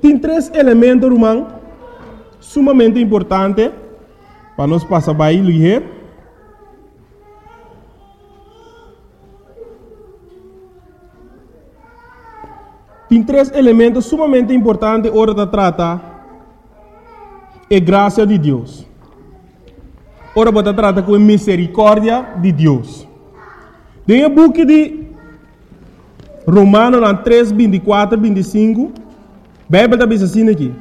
tem 3 elementos, irmão, sumamente importantes para nós passar bem ligeiro. Tem 3 elementos sumamente importantes hora de tratar a graça de Deus. Ora, você trata com a misericórdia de Deus. Tem o book de Romanos 3, 24, 25. A Bíblia está bem assim aqui.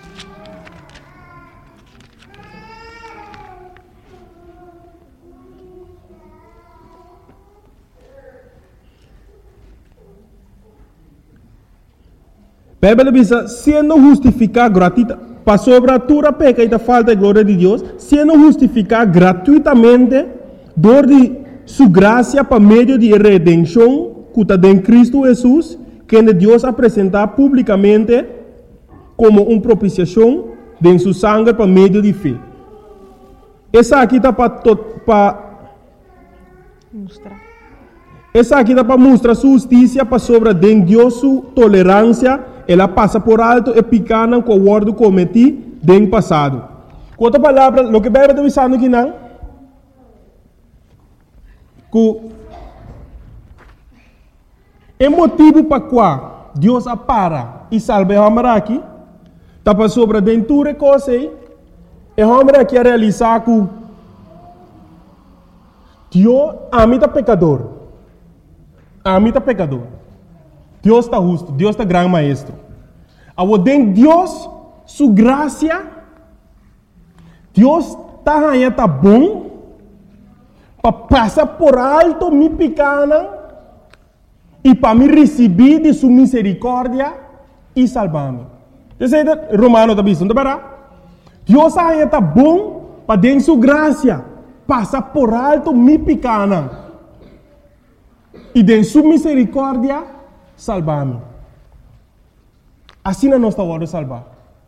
A Bíblia diz, sendo justificado gratuitamente, para sobre a tua peca e a falta de glória de Deus, sendo justificado gratuitamente, dor de sua graça para meio de redenção, que está em Cristo Jesus, que Deus apresentar publicamente como uma propiciação de sua sangue para meio de fé. Essa aqui está para mostrar. Essa aqui está para mostrar sua justiça para sobre de Deus sua tolerância. Ela passa por alto e picana com o guardo cometi no passado. Com outra palavra, o que a Bíblia está dizendo aqui não? Que o motivo para qual Deus apara e salva o homem aqui, está para sobre dentro de coisa aí, o homem aqui a realizar que Deus ama o pecador. Ama o pecador. Deus está justo, Deus está grande maestro. Aonde Deus, sua graça, Deus está bom para passar por alto minha pequena e para me receber de sua misericórdia e salvar-me. Você Romano está dizendo, Deus está bom para dentro sua graça passar por alto minha pequena e de sua misericórdia salvar-me. Assim não está hora de salvar.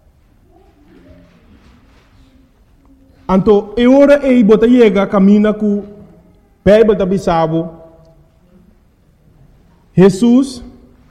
Então, é hora de botar chega caminha com o Bíblia da Bissabo. Jesus,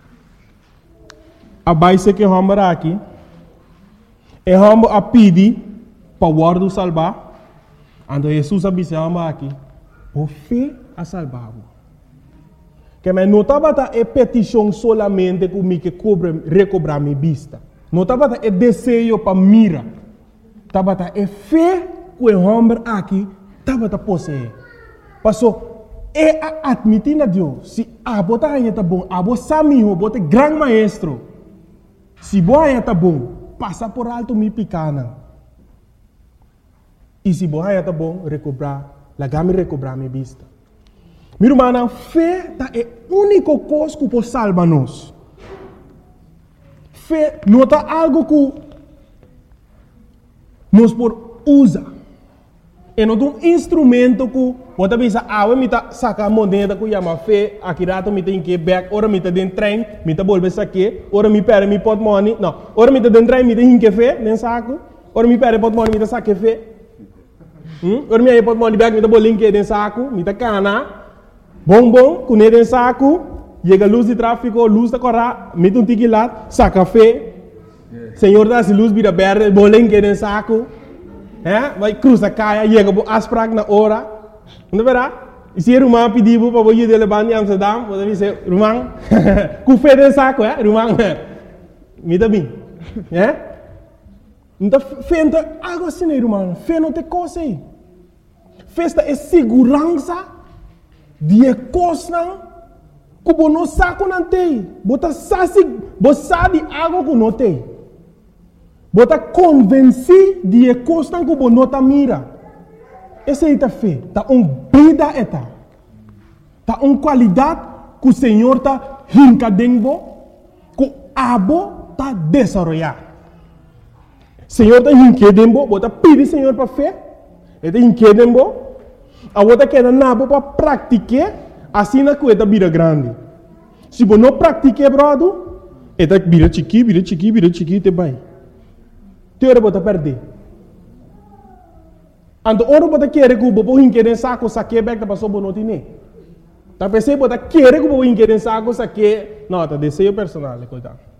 a base que vamos aqui, é vamos a pedir para o guarda salvar. Então, Jesus a Bissabo aqui, por fé a salvar. Que mas não estava a petição solamente comigo que recobrar minha vista. Não estava a desejo para mira. Estava a fé que o homem aqui estava a possuir. Passou é a admitir a Deus. Se a bota aí tá bom, a bota samiho, bota grande maestro. Se boa aí tá bom, passa por alto minha pequena. E se boa aí tá bom, recobrar, lagame recobrar minha vista. Minha irmã, fé é a única coisa que pode salvar-nos. Fé não é algo que nós podemos usar. É um instrumento que pode pensar, me sacar a moneda que chama fé, aqui rato me tem que back, ora me tem dentro trem, me tem bolsa saque, ora me perde me pot money, não, ora me tem dentro trem, me tem que fé, dentro saco, ora me perde pot money, me tem saque fé. Ora me pot money back, me tem bolinho dentro saco, me tem cana. Bom, com ele em saco, chega a luz de tráfego, luz da corra, mete um tique lá, saca fé. Senhor dá se luz vira verde, bolinho que em saco. Vai cruza caia, chega as pragas na hora. Não verá? E se o irmão pediu para você levar em Amsterdam, você dizer, irmão, com fé em saco, irmão, me dá bem. Então, fé não é algo assim, irmão. Fé não tem coisa aí. Festa é segurança. Die coisa que você não sabe não tem. Você sabe algo que não tem. Você está convencido de coisa que você não está mira. Essa é a fé. Está uma vida. Está uma qualidade que o Senhor está rincadendo, que o abo está desenvolvendo. O Senhor está rincadendo, você está pedindo ao Senhor para fé. Ele está rincadendo. A outra que é nabo para praticar, assim na coisa vira grande. Se você não praticar, brother, é vira chiqui, te vai. Te hora você perder. Então, hora você quer que você quer saco, saque back, para só não tem. Tá pensando você quer que você quer saco, saque, não, tá desejo personal, coitado.